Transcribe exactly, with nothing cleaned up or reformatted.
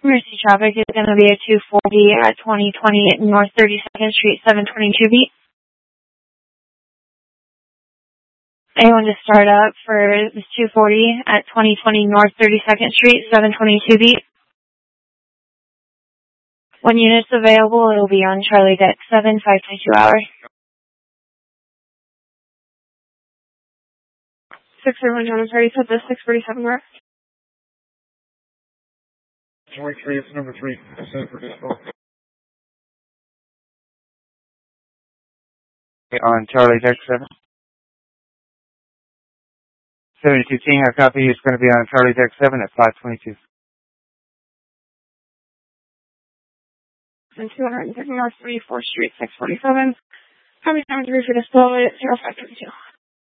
Mercy traffic is going to be a two forty at twenty twenty North thirty-second Street, seven twenty-two beat. Anyone to start up for this two forty at twenty twenty North thirty-second Street, seven twenty-two beat. One unit's available, it'll be on Charlie Deck seven, five twenty-two hours. six thirty-one John Party said the six forty-seven mark. twenty-three, it's number three. On Charlie Deck seven. seventy-two King, our copy is going to be on Charlie Deck seven at five twenty-two. And two thirty North thirty-fourth Street, six forty-seven. Copy seven three for display at zero five twenty-two.